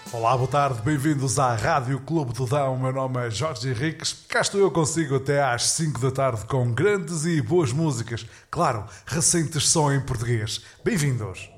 Olá, boa tarde, bem-vindos à Rádio Clube do Dão. O meu nome é Jorge Henriques. Cá estou eu consigo até às 5 da tarde com grandes e boas músicas. Claro, recentes só em português. Bem-vindos!